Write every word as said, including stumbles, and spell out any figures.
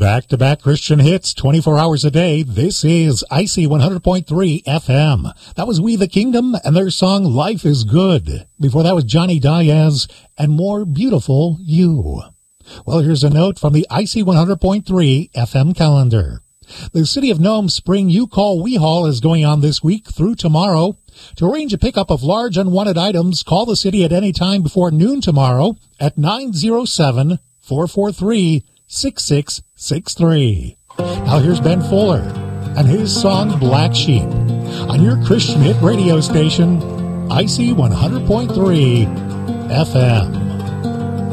Back-to-back Christian hits, twenty-four hours a day. This is I C one hundred point three F M. That was We the Kingdom and their song Life is Good. Before that was Johnny Diaz and More Beautiful You. Well, here's a note from the I C one hundred point three F M calendar. The City of Nome Spring You Call We Haul is going on this week through tomorrow. To arrange a pickup of large unwanted items, call the city at any time before noon tomorrow at nine oh seven, four four three, six six six three. Now here's Ben Fuller and his song Black Sheep on your Christian hit radio station, I C one hundred point three F M.